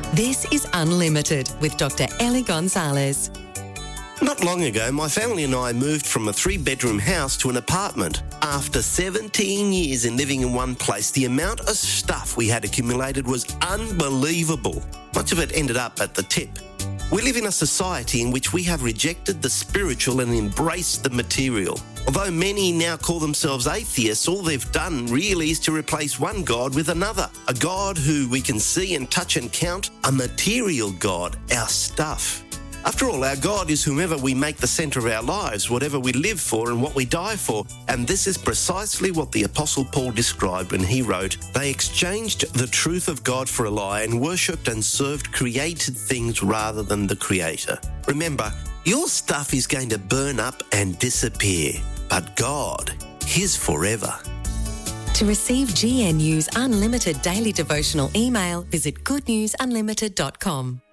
This is Unlimited with Dr. Ellie Gonzalez. Not long ago, my family and I moved from a 3-bedroom house to an apartment. After 17 years in living in one place, the amount of stuff we had accumulated was unbelievable. Much of it ended up at the tip. We live in a society in which we have rejected the spiritual and embraced the material. Although many now call themselves atheists, all they've done really is to replace one God with another. A God who we can see and touch and count, a material God, our stuff. After all, our God is whomever we make the centre of our lives, whatever we live for and what we die for. And this is precisely what the Apostle Paul described when he wrote, "They exchanged the truth of God for a lie and worshipped and served created things rather than the Creator." Remember, your stuff is going to burn up and disappear, but God, His forever. To receive GNU's Unlimited Daily Devotional email, visit goodnewsunlimited.com.